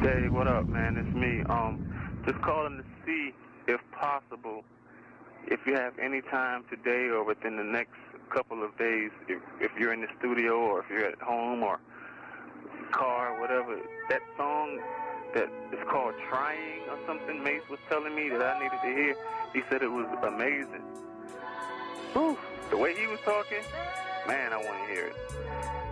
Hey, what up, man? It's me. Just calling to see, if possible, if you have any time today or within the next couple of days, if you're in the studio or if you're at home or car, whatever, that song that is called Trying or something, Mace was telling me that I needed to hear. He said it was amazing. Whew, the way he was talking, man, I want to hear it.